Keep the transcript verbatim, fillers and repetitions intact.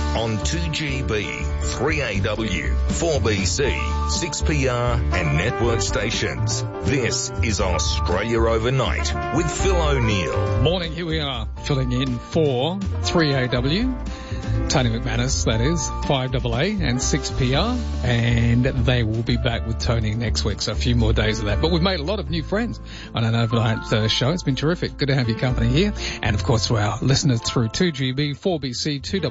on two G B, three A W, four B C, six P R and network stations. This is Australia Overnight with Phil O'Neill. Morning, here we are, filling in for three A W. Tony McManus, that is, five A A and six P R, and they will be back with Tony next week, so a few more days of that. But we've made a lot of new friends on an overnight uh, show. It's been terrific. Good to have your company here. And, of course, to our listeners through two G B, four B C, two